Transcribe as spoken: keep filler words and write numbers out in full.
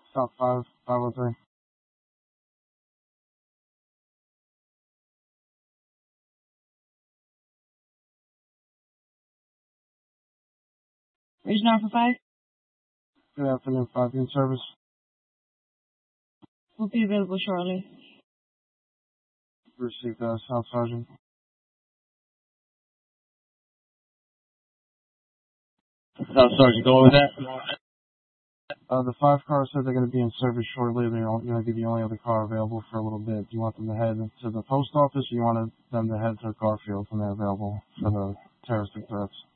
South five, five oh three. Region Alpha five Good afternoon, five in service. will be available shortly. Received, uh, South Sergeant. South Sergeant, go over that. Uh, the five car said they're going to be in service shortly. They're going to be the only other car available for a little bit. Do you want them to head to the post office, or you want them to head to Garfield when they're available for the terroristic threats?